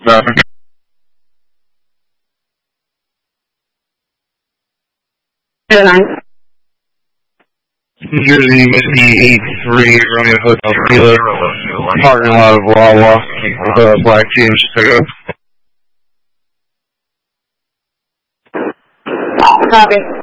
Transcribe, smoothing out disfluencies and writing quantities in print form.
Nothing. New Jersey Whiskey 83 Romeo Hotel Tequila, parking lot of Wawa with a black team's pickup. Copy.